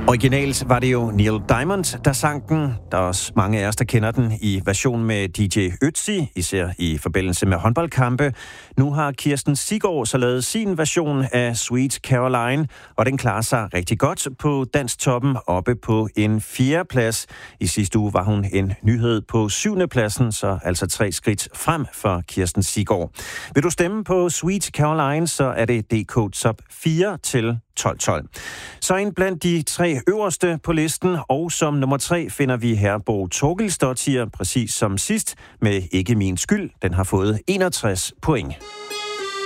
Originalt var det jo Neil Diamond, der sang den. Der er også mange af os, der kender den i version med DJ Ötzi, især i forbindelse med håndboldkampe. Nu har Kirsten Siggaard så lavet sin version af Sweet Caroline, og den klarer sig rigtig godt på Dansktoppen oppe på en 4. plads. I sidste uge var hun en nyhed på 7. pladsen, så altså 3 skridt frem for Kirsten Siggaard. Vil du stemme på Sweet Caroline, så er det DK Top 4 til 12-12. Så en blandt de 3 øverste på listen, og som nummer 3 finder vi her Bo Torgilsdottir, præcis som sidst, med Ikke min skyld. Den har fået 61 point.